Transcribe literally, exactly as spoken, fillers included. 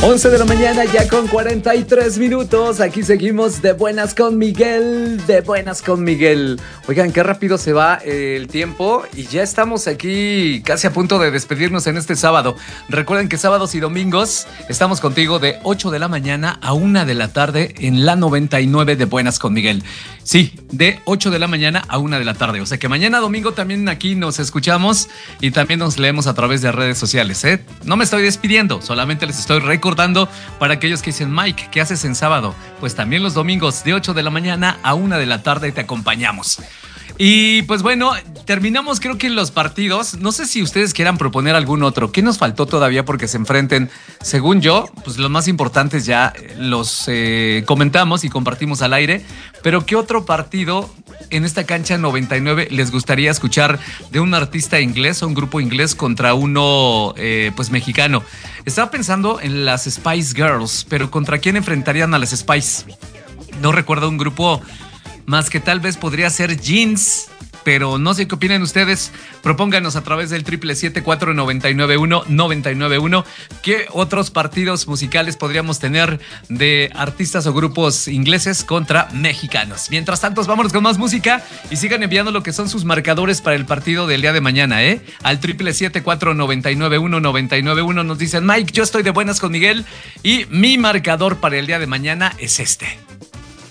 once de la mañana ya con cuarenta y tres minutos. Aquí seguimos de buenas con Miguel, de buenas con Miguel. Oigan, qué rápido se va el tiempo y ya estamos aquí casi a punto de despedirnos en este sábado. Recuerden que sábados y domingos estamos contigo de ocho de la mañana a una de la tarde en la noventa y nueve de Buenas con Miguel. Sí, de ocho de la mañana a una de la tarde. O sea que mañana domingo también aquí nos escuchamos y también nos leemos a través de redes sociales, ¿eh? No me estoy despidiendo, solamente les estoy recordando para aquellos que dicen, Mike, ¿qué haces en sábado? Pues también los domingos de ocho de la mañana a una de la tarde te acompañamos. Y pues bueno, terminamos creo que en los partidos. No sé si ustedes quieran proponer algún otro. ¿Qué nos faltó todavía porque se enfrenten? Según yo, pues los más importantes ya los eh, comentamos y compartimos al aire. Pero ¿qué otro partido en esta cancha noventa y nueve les gustaría escuchar de un artista inglés o un grupo inglés contra uno eh, pues mexicano? Estaba pensando en las Spice Girls, pero ¿contra quién enfrentarían a las Spice? No recuerdo un grupo más que tal vez podría ser Jeans, pero no sé qué opinan ustedes. Propónganos a través del triple siete cuatro nueve nueve uno nueve nueve uno qué otros partidos musicales podríamos tener de artistas o grupos ingleses contra mexicanos. Mientras tanto, vámonos con más música y sigan enviando lo que son sus marcadores para el partido del día de mañana, ¿eh? Al triple siete cuatro nueve nueve uno nueve nueve uno nos dicen, Mike, yo estoy de buenas con Miguel y mi marcador para el día de mañana es este.